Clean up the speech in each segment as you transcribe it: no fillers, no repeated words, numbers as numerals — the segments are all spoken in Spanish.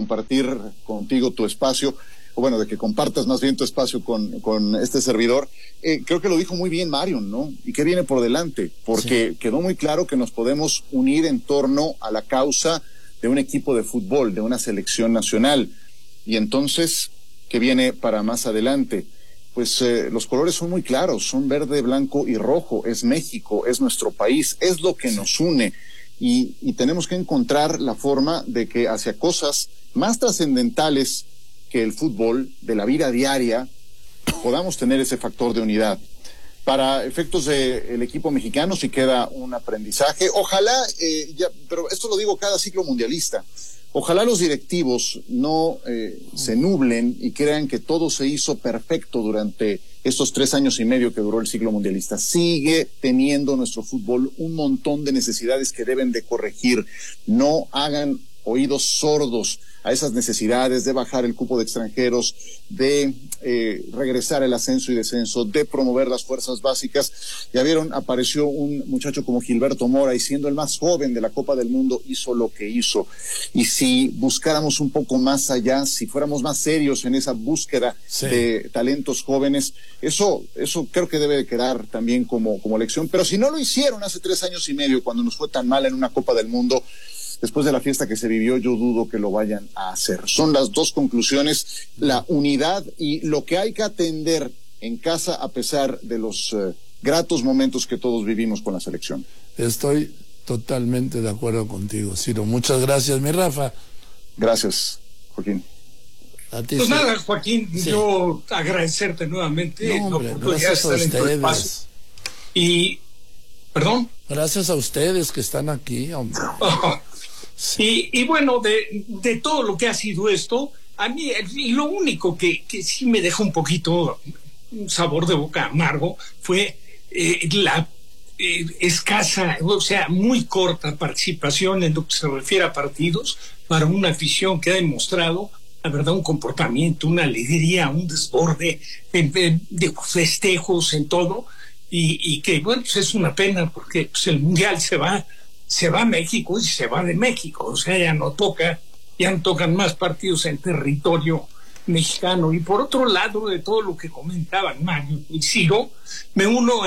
compartir contigo tu espacio, o bueno, de que compartas más bien tu espacio con este servidor. Creo que lo dijo muy bien Marion, ¿no? ¿Y qué viene por delante? Porque quedó muy claro que nos podemos unir en torno a la causa de un equipo de fútbol, de una selección nacional. Y entonces, ¿qué viene para más adelante? Pues los colores son muy claros, son verde, blanco y rojo. Es México, es nuestro país, es lo que nos une. Y tenemos que encontrar la forma de que hacia cosas más trascendentales que el fútbol, de la vida diaria, podamos tener ese factor de unidad. Para efectos del equipo mexicano sí queda un aprendizaje. Ojalá, pero esto lo digo cada ciclo mundialista, ojalá los directivos no se nublen y crean que todo se hizo perfecto durante estos 3 años y medio que duró el ciclo mundialista. Sigue teniendo nuestro fútbol un montón de necesidades que deben de corregir. No hagan oídos sordos a esas necesidades de bajar el cupo de extranjeros, de regresar el ascenso y descenso, de promover las fuerzas básicas. Ya vieron, apareció un muchacho como Gilberto Mora y siendo el más joven de la Copa del Mundo hizo lo que hizo. Y si buscáramos un poco más allá, si fuéramos más serios en esa búsqueda de talentos jóvenes, eso creo que debe de quedar también como lección. Pero si no lo hicieron hace 3 años y medio cuando nos fue tan mal en una Copa del Mundo, después de la fiesta que se vivió, yo dudo que lo vayan a hacer. Son las dos conclusiones, la unidad y lo que hay que atender en casa a pesar de los gratos momentos que todos vivimos con la selección. Estoy totalmente de acuerdo contigo, Ciro. Muchas gracias, mi Rafa. Gracias, Joaquín. A ti, pues sí. Nada, Joaquín, yo agradecerte nuevamente la oportunidad de estar en tu espacio. Y, ¿perdón? Gracias a ustedes que están aquí, hombre. Sí. Y bueno, de todo lo que ha sido esto, a mí lo único que sí me deja un poquito un sabor de boca amargo fue la escasa, o sea, muy corta participación en lo que se refiere a partidos para una afición que ha demostrado, la verdad, un comportamiento, una alegría, un desborde de festejos en todo, y que, bueno, pues es una pena porque pues, el Mundial se va a México y se va de México, o sea, ya no tocan más partidos en territorio mexicano. Y por otro lado, de todo lo que comentaban Mario y Ciro, me uno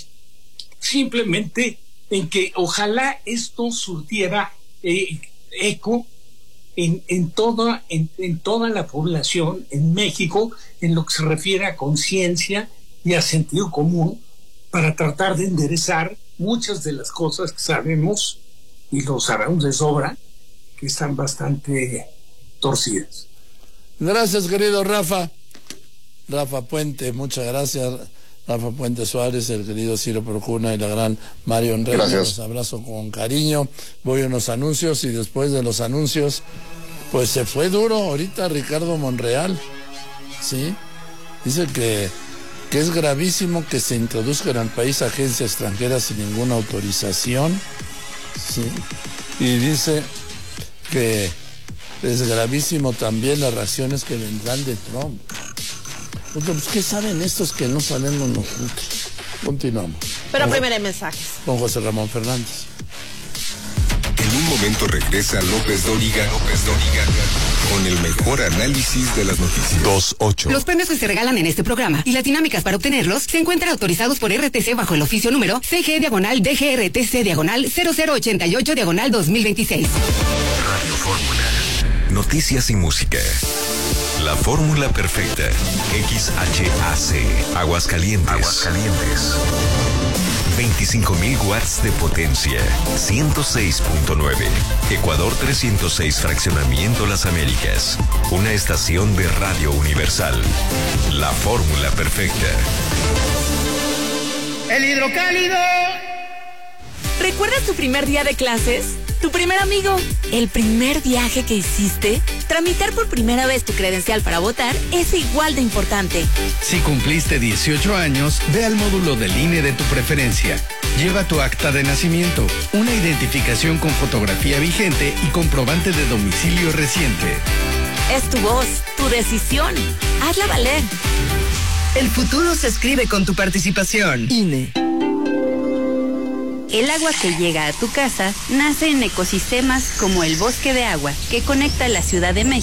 simplemente en que ojalá esto surtiera eco en toda la población en México, en lo que se refiere a conciencia y a sentido común, para tratar de enderezar muchas de las cosas que sabemos, y lo sabemos de sobra, que están bastante torcidas. Gracias, querido Rafa Puente, muchas gracias. Rafa Puente Suárez, el querido Ciro Procuna y la gran Marion Reyes. Los abrazo con cariño. Voy a unos anuncios y después de los anuncios, pues se fue duro ahorita Ricardo Monreal, ¿sí? Dice que es gravísimo que se introduzcan al país agencias extranjeras sin ninguna autorización, ¿sí? Y dice que es gravísimo también las reacciones que vendrán de Trump. Pues, ¿qué saben estos que no sabemos nosotros? Continuamos. Pero primero hay mensajes. Con José Ramón Fernández. En un momento regresa López Dóriga con el mejor análisis de las noticias. 2-8. Los premios que se regalan en este programa y las dinámicas para obtenerlos se encuentran autorizados por RTC bajo el oficio número CG/DGRTC/0088/2026. Radio Fórmula. Noticias y música. La fórmula perfecta. XHAC. Aguascalientes. 25,000 watts de potencia. 106.9. Ecuador 306, Fraccionamiento Las Américas. Una estación de Radio Universal. La fórmula perfecta. El hidrocálido. ¿Recuerdas tu primer día de clases? ¿Tu primer amigo? ¿El primer viaje que hiciste? Tramitar por primera vez tu credencial para votar es igual de importante. Si cumpliste 18 años, ve al módulo del INE de tu preferencia. Lleva tu acta de nacimiento, una identificación con fotografía vigente y comprobante de domicilio reciente. Es tu voz, tu decisión. Hazla valer. El futuro se escribe con tu participación. INE. El agua que llega a tu casa nace en ecosistemas como el Bosque de Agua, que conecta la Ciudad de México